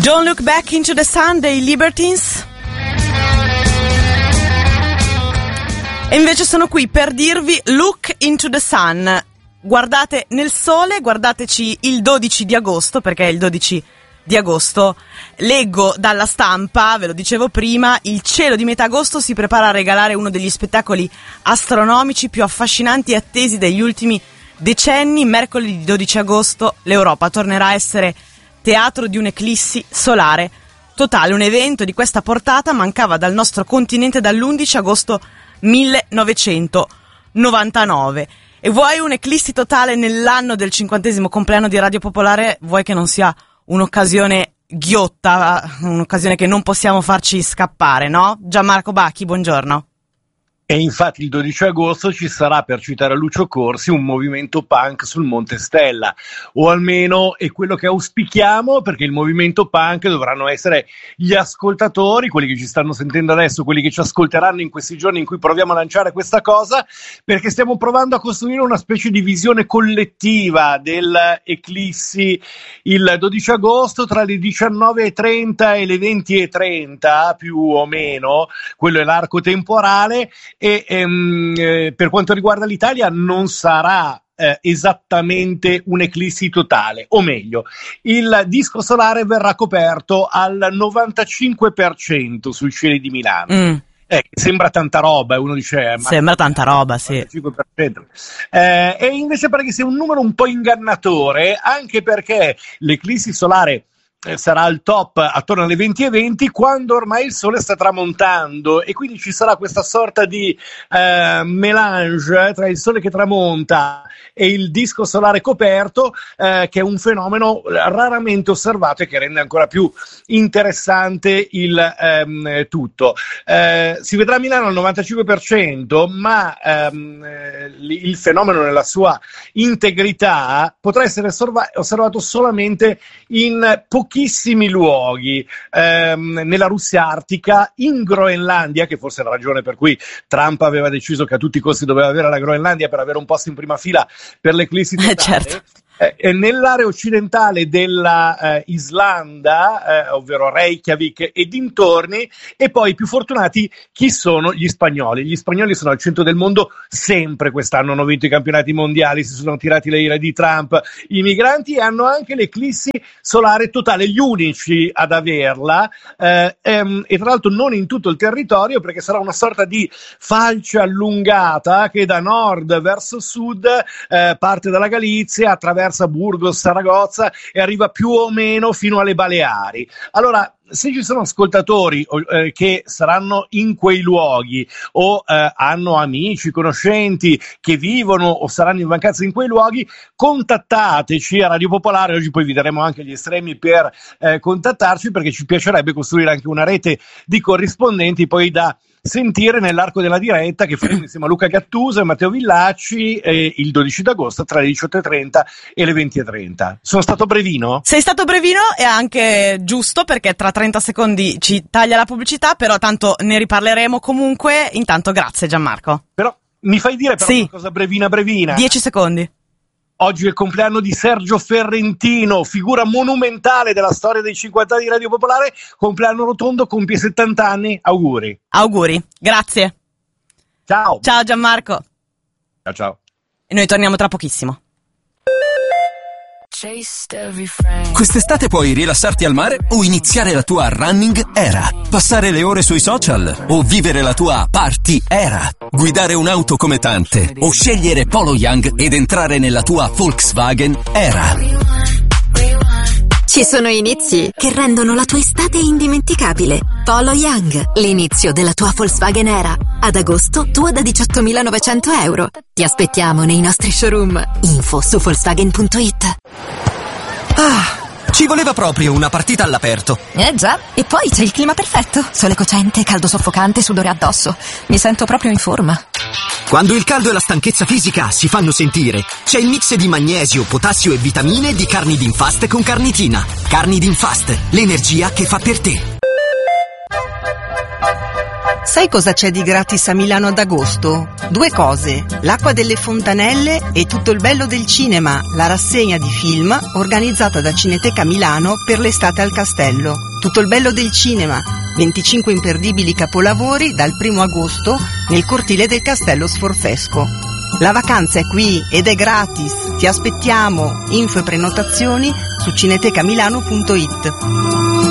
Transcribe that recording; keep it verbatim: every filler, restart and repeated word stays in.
Don't Look Back into the Sun dei Libertines. E invece sono qui per dirvi Look into the Sun. Guardate nel sole, guardateci il dodici di agosto, perché è il dodici di agosto. Leggo dalla stampa, ve lo dicevo prima, il cielo di metà agosto si prepara a regalare uno degli spettacoli astronomici più affascinanti e attesi degli ultimi decenni. Mercoledì dodici agosto l'Europa tornerà a essere teatro di un'eclissi solare totale. Un evento di questa portata mancava dal nostro continente dall'undici agosto millenovecentonovantanove. E vuoi un'eclissi totale nell'anno del cinquantesimo compleanno di Radio Popolare? Vuoi che non sia un'occasione ghiotta, un'occasione che non possiamo farci scappare, no? Gianmarco Bacchi, buongiorno. E infatti il dodici agosto ci sarà, per citare Lucio Corsi, un movimento punk sul Monte Stella, o almeno è quello che auspichiamo, perché il movimento punk dovranno essere gli ascoltatori, quelli che ci stanno sentendo adesso, quelli che ci ascolteranno in questi giorni in cui proviamo a lanciare questa cosa, perché stiamo provando a costruire una specie di visione collettiva dell'eclissi il dodici agosto tra le diciannove e trenta e le venti e trenta, più o meno, quello è l'arco temporale. E ehm, eh, per quanto riguarda l'Italia non sarà eh, esattamente un'eclissi totale, o meglio, il disco solare verrà coperto al novantacinque per cento sui cieli di Milano. Mm. Eh, sembra tanta roba, uno dice ma sembra tanta roba, sì. novantacinque per cento. Eh, e invece pare che sia un numero un po' ingannatore, anche perché l'eclissi solare sarà al top attorno alle venti e venti, quando ormai il sole sta tramontando, e quindi ci sarà questa sorta di eh, melange tra il sole che tramonta e il disco solare coperto, eh, che è un fenomeno raramente osservato e che rende ancora più interessante il ehm, tutto. Eh, si vedrà a Milano al novantacinque per cento, ma ehm, il fenomeno nella sua integrità potrà essere osserva- osservato solamente in pochissimi luoghi, ehm, nella Russia artica, in Groenlandia, che forse è la ragione per cui Trump aveva deciso che a tutti i costi doveva avere la Groenlandia per avere un posto in prima fila per l'eclissi totale. Eh, certo. Eh, nell'area occidentale della eh, Islanda, eh, ovvero Reykjavik e dintorni, e poi i più fortunati chi sono? Gli spagnoli. Gli spagnoli sono al centro del mondo sempre quest'anno, hanno vinto i campionati mondiali, si sono tirati le ire di Trump, i migranti, e hanno anche l'eclissi solare totale, gli unici ad averla, eh, ehm, e tra l'altro non in tutto il territorio, perché sarà una sorta di falce allungata che da nord verso sud eh, parte dalla Galizia, attraverso Burgos, Saragozza e arriva più o meno fino alle Baleari. Allora, se ci sono ascoltatori eh, che saranno in quei luoghi o eh, hanno amici, conoscenti che vivono o saranno in vacanza in quei luoghi, contattateci a Radio Popolare. Oggi poi vi daremo anche gli estremi per eh, contattarci, perché ci piacerebbe costruire anche una rete di corrispondenti poi da sentire nell'arco della diretta che faremo insieme a Luca Gattuso e Matteo Villacci eh, il dodici d'agosto tra le diciotto e trenta e le venti e trenta. Sono stato brevino? Sei stato brevino, e anche giusto, perché tra trenta secondi ci taglia la pubblicità, però tanto ne riparleremo comunque. Intanto grazie Gianmarco. Però mi fai dire però sì. una cosa brevina brevina? dieci secondi. Oggi è il compleanno di Sergio Ferrentino, figura monumentale della storia dei cinquanta anni di Radio Popolare. Compleanno rotondo, compie settanta anni. Auguri. Auguri, grazie. Ciao. Ciao Gianmarco. Ciao ciao. E noi torniamo tra pochissimo. Quest'estate puoi rilassarti al mare o iniziare la tua running era, passare le ore sui social o vivere la tua party era, guidare un'auto come tante o scegliere Polo Young ed entrare nella tua Volkswagen era. Ci sono inizi che rendono la tua estate indimenticabile. Polo Young, l'inizio della tua Volkswagen era. Ad agosto, tua da diciottomilanovecento euro. Ti aspettiamo nei nostri showroom. Info su Volkswagen punto it. Ah, ci voleva proprio una partita all'aperto. Eh già, e poi c'è il clima perfetto. Sole cocente, caldo soffocante, sudore addosso. Mi sento proprio in forma. Quando il caldo e la stanchezza fisica si fanno sentire, c'è il mix di magnesio, potassio e vitamine di Carnidin Fast con carnitina. Carnidin Fast, l'energia che fa per te. Sai cosa c'è di gratis a Milano ad agosto? Due cose, l'acqua delle fontanelle e tutto il bello del cinema, la rassegna di film organizzata da Cineteca Milano per l'estate al Castello. Tutto il bello del cinema, venticinque imperdibili capolavori dal primo agosto nel cortile del Castello Sforzesco. La vacanza è qui ed è gratis, ti aspettiamo, info e prenotazioni su cinetecamilano punto it.